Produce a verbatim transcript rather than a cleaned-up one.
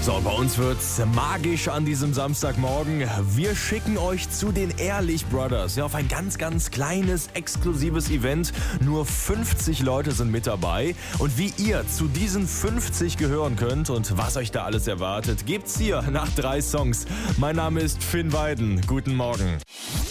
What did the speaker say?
So, bei uns wird's magisch an diesem Samstagmorgen. Wir schicken euch zu den Ehrlich Brothers, ja, auf ein ganz, ganz kleines, exklusives Event. Nur fünfzig Leute sind mit dabei. Und wie ihr zu diesen fünfzig gehören könnt und was euch da alles erwartet, gibt's hier nach drei Songs. Mein Name ist Finn Weiden. Guten Morgen.